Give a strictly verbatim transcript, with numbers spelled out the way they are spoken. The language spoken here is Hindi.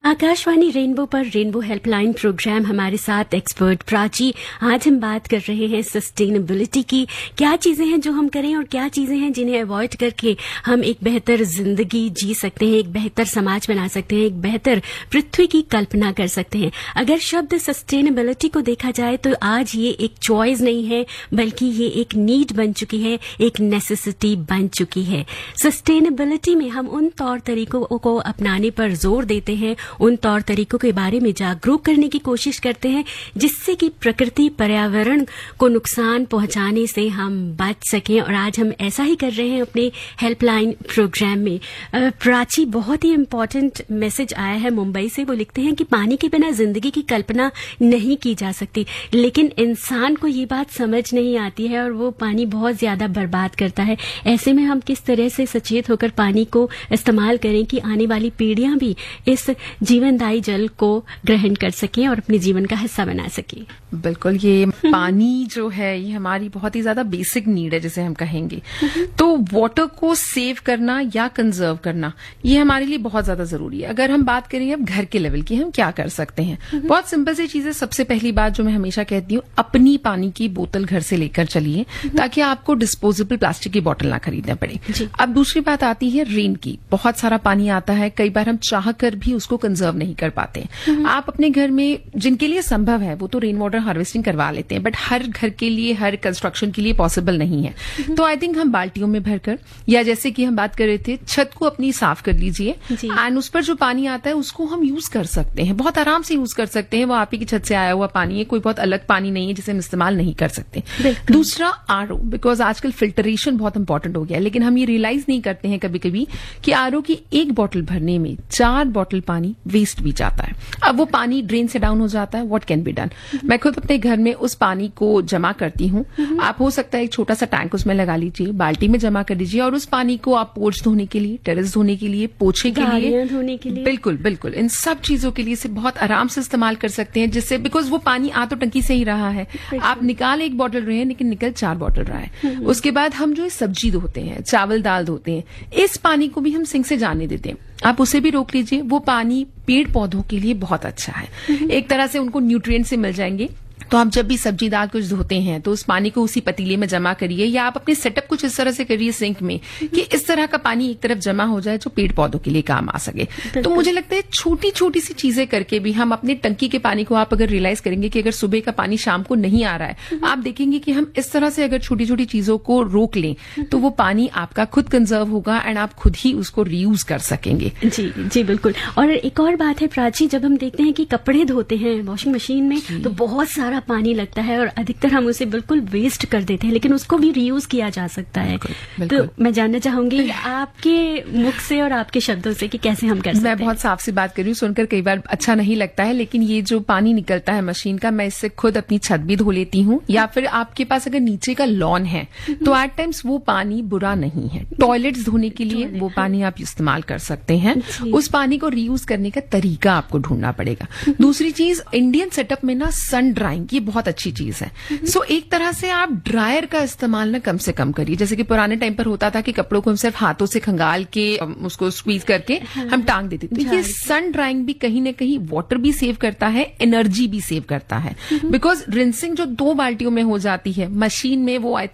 आकाशवाणी रेनबो पर रेनबो हेल्पलाइन प्रोग्राम, हमारे साथ एक्सपर्ट प्राची। आज हम बात कर रहे हैं सस्टेनेबिलिटी की। क्या चीजें हैं जो हम करें और क्या चीजें हैं जिन्हें अवॉइड करके हम एक बेहतर जिंदगी जी सकते हैं, एक बेहतर समाज बना सकते हैं, एक बेहतर पृथ्वी की कल्पना कर सकते हैं। अगर शब्द सस्टेनेबिलिटी को देखा जाए तो आज ये एक चॉइस नहीं है, बल्कि ये एक नीड बन चुकी है, एक नेसेसिटी बन चुकी है। सस्टेनेबिलिटी में हम उन तौर तरीकों को अपनाने पर जोर देते हैं, उन तौर तरीकों के बारे में जागरूक करने की कोशिश करते हैं जिससे कि प्रकृति पर्यावरण को नुकसान पहुंचाने से हम बच सकें। और आज हम ऐसा ही कर रहे हैं अपने हेल्पलाइन प्रोग्राम में। प्राची, बहुत ही इम्पोर्टेंट मैसेज आया है मुंबई से। वो लिखते हैं कि पानी के बिना जिंदगी की कल्पना नहीं की जा सकती, लेकिन इंसान को ये बात समझ नहीं आती है और वो पानी बहुत ज्यादा बर्बाद करता है। ऐसे में हम किस तरह से सचेत होकर पानी को इस्तेमाल करें कि आने वाली पीढ़ियां भी इस जीवनदायी जल को ग्रहण कर सकें और अपने जीवन का हिस्सा बना सकें। बिल्कुल, ये पानी जो है ये हमारी बहुत ही ज्यादा बेसिक नीड है जिसे हम कहेंगे। तो वाटर को सेव करना या कंजर्व करना ये हमारे लिए बहुत ज्यादा जरूरी है। अगर हम बात करें अब घर के लेवल की, हम क्या कर सकते हैं? बहुत सिंपल सी चीजें। सबसे पहली बात जो मैं हमेशा कहती हूँ, अपनी पानी की बोतल घर से लेकर चलिए ताकि आपको डिस्पोजेबल प्लास्टिक की बोतल ना खरीदना पड़े। अब दूसरी बात आती है रेन की। बहुत सारा पानी आता है, कई बार हम चाह कर भी उसको कंजर्व नहीं कर पाते हैं। आप अपने घर में, जिनके लिए संभव है वो तो रेन वाटर हार्वेस्टिंग करवा लेते हैं, बट हर घर के लिए, हर कंस्ट्रक्शन के लिए पॉसिबल नहीं है। तो आई थिंक हम बाल्टियों में भरकर, या जैसे कि हम बात कर रहे थे, छत को अपनी साफ कर लीजिए एंड उस पर जो पानी आता है उसको हम यूज कर सकते हैं, बहुत आराम से यूज कर सकते हैं। वो आप ही की छत से आया हुआ पानी है, कोई बहुत अलग पानी नहीं है जिसे हम इस्तेमाल नहीं कर सकते। दूसरा, आरओ, बिकॉज आजकल फिल्टरेशन बहुत इंपॉर्टेंट हो गया है, लेकिन हम ये रियलाइज नहीं करते हैं कभी कभी कि आरओ की एक बॉटल भरने में चार बॉटल पानी वेस्ट भी जाता है। अब वो पानी ड्रेन से डाउन हो जाता है। What can be done? मैं खुद अपने घर में उस पानी को जमा करती हूँ। आप हो सकता है एक छोटा सा टैंक उसमें लगा लीजिए, बाल्टी में जमा कर दीजिए और उस पानी को आप पोर्च धोने के लिए, टेरेस धोने के लिए, पोछे के लिए, धोने के लिए, बिल्कुल बिल्कुल इन सब चीजों के लिए से बहुत आराम से इस्तेमाल कर सकते हैं। जिससे, बिकॉज वो पानी आ तो टंकी से ही रहा है, आप निकाल एक बॉटल रहे हैं लेकिन निकल चार बॉटल रहा है। उसके बाद हम जो सब्जी धोते हैं, चावल दाल धोते हैं, इस पानी को भी हम सिंक से जाने देते हैं। आप उसे भी रोक लीजिए। वो पानी पेड़ पौधों के लिए बहुत अच्छा है, एक तरह से उनको न्यूट्रिएंट से मिल जाएंगे। तो आप जब भी सब्जी दाल कुछ धोते हैं तो उस पानी को उसी पतीले में जमा करिए, या आप अपने सेटअप कुछ इस तरह से करिए सिंक में कि इस तरह का पानी एक तरफ जमा हो जाए जो पेड़ पौधों के लिए काम आ सके। तो मुझे लगता है छोटी छोटी सी चीजें करके भी हम अपने टंकी के पानी को, आप अगर रियलाइज करेंगे कि अगर सुबह का पानी शाम को नहीं आ रहा है, आप देखेंगे कि हम इस तरह से अगर छोटी छोटी चीजों को रोक लें तो वो पानी आपका खुद कंजर्व होगा एंड आप खुद ही उसको रीयूज कर सकेंगे। जी जी बिल्कुल। और एक और बात है प्राची, जब हम देखते हैं कि कपड़े धोते हैं वॉशिंग मशीन में तो बहुत सारा पानी लगता है और अधिकतर हम उसे बिल्कुल वेस्ट कर देते हैं, लेकिन उसको भी रीयूज किया जा सकता है। बिल्कुल, बिल्कुल। तो मैं जानना चाहूंगी आपके मुख से और आपके शब्दों से कि कैसे हम कर सकते हैं। मैं बहुत साफ सी बात कर रही हूँ, सुनकर कई बार अच्छा नहीं लगता है, लेकिन ये जो पानी निकलता है मशीन का, मैं इससे खुद अपनी छत भी धो लेती हूँ। या फिर आपके पास अगर नीचे का लॉन है तो एट टाइम्स वो पानी बुरा नहीं है। टॉयलेट्स धोने के लिए वो पानी आप इस्तेमाल कर सकते हैं। उस पानी को रीयूज करने का तरीका आपको ढूंढना पड़ेगा। दूसरी चीज, इंडियन सेटअप में ना सन ड्राइंग ये बहुत अच्छी चीज है। सो so, एक तरह से आप ड्रायर का इस्तेमाल ना कम से कम करिए। जैसे कि पुराने टाइम पर होता था कि कपड़ों को हम सिर्फ हाथों से खंगाल के उसको स्क्वीज करके हम टांग देते थे। ये सन ड्राइंग भी कहीं ना कहीं वाटर भी सेव करता है, एनर्जी भी सेव करता है। बिकॉज रिंसिंग जो दो बाल्टियों में हो जाती है, मशीन में वो